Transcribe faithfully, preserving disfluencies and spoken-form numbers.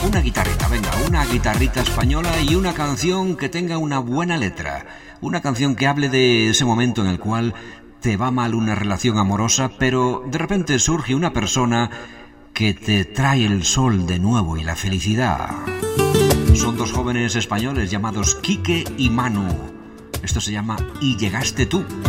una guitarrita, venga, una guitarrita española y una canción que tenga una buena letra. Una canción que hable de ese momento en el cual te va mal una relación amorosa, pero de repente surge una persona que te trae el sol de nuevo y la felicidad. Son dos jóvenes españoles llamados Quique y Manu. Esto se llama Y llegaste tú.